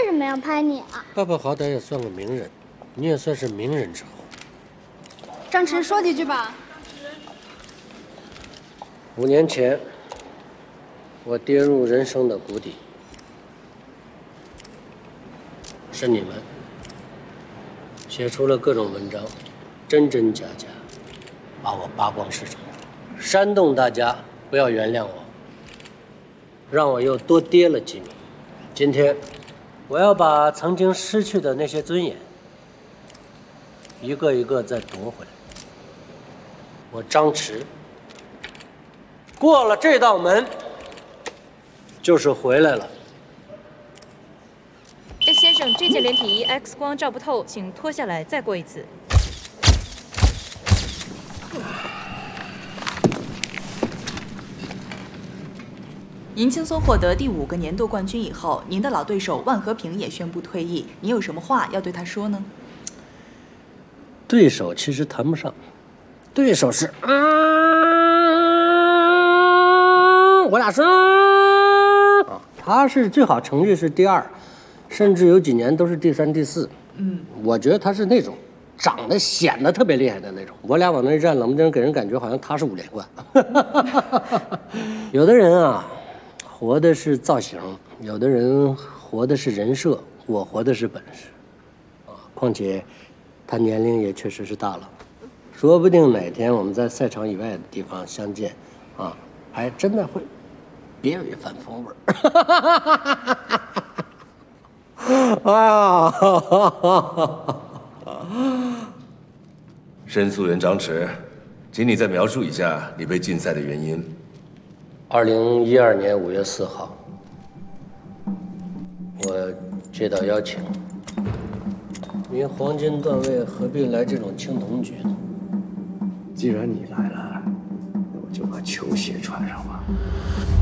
什么要拍你啊？ 爸爸好歹也算个名人，你也算是名人之后。 张弛，说几句吧。 5年前，我跌入人生的谷底，是你们写出了各种文章，真真假假，把我扒光市场，煽动大家不要原谅我，让我又多跌了几米。今天，我要把曾经失去的那些尊严，一个一个再夺回来。我张弛过了这道门，就是回来了。 先生，这件连体衣 X 光照不透，请脱下来再过一次。 您轻松获得第5个年度冠军以后，您的老对手万和平也宣布退役，您有什么话要对他说呢？ 对手其实谈不上，对手是我俩是他是最好成绩是第2，甚至有几年都是第3、第4。我觉得他是那种长得显得特别厉害的那种。我俩往那一站，冷不丁给人感觉好像他是5连冠。有的人啊，活的是造型；有的人活的是人设，我活的是本事。况且他年龄也确实是大了，说不定哪天我们在赛场以外的地方相见，还真的会别有一番风味儿。哎呀！ 申诉人张弛，请你再描述一下你被禁赛的原因。 2012年5月4号，我接到邀请，您黄金段位何必来这种青铜局呢？ 既然你来了，那我就把球鞋穿上吧。